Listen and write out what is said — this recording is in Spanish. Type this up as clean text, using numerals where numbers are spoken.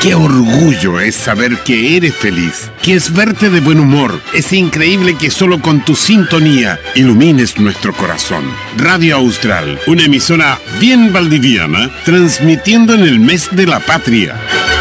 Qué orgullo es saber que eres feliz, que es verte de buen humor. Es increíble que solo con tu sintonía ilumines nuestro corazón. Radio Austral, una emisora bien valdiviana, transmitiendo en el mes de la patria.